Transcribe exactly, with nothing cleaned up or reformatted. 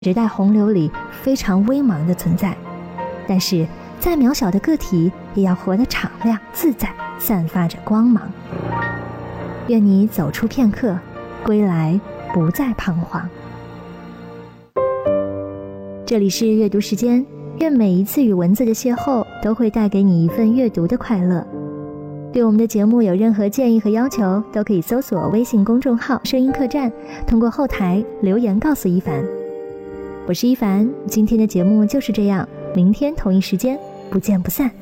时代洪流里非常微茫的存在，但是再渺小的个体也要活得敞亮自在，散发着光芒。愿你走出片刻，归来不再彷徨。这里是阅读时间，愿每一次与文字的邂逅都会带给你一份阅读的快乐。对我们的节目有任何建议和要求，都可以搜索微信公众号声音客栈，通过后台留言告诉一凡。我是一凡，今天的节目就是这样，明天同一时间不见不散。